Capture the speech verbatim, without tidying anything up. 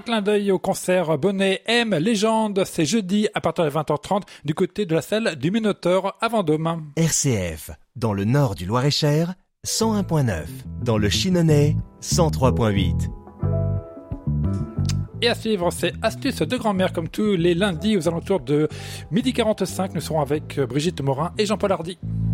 clin d'œil au concert Bonnet M Légende. C'est jeudi à partir de vingt heures trente du côté de la salle du Minotaure à Vendôme. R C F, dans le nord du Loir-et-Cher, cent un virgule neuf. Dans le Chinonais, cent trois virgule huit. Et à suivre, c'est Astuces de grand-mère, comme tous les lundis aux alentours de midi quarante-cinq. Nous serons avec Brigitte Morin et Jean-Paul Hardy.